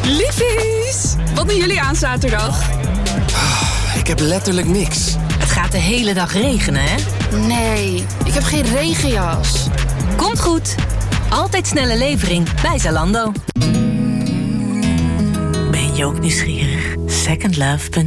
Liefies! Wat doen jullie aan zaterdag? Ik heb letterlijk niks. Het gaat de hele dag regenen, hè? Nee, ik heb geen regenjas. Komt goed. Altijd snelle levering bij Zalando. Ben je ook nieuwsgierig? Secondlove.nl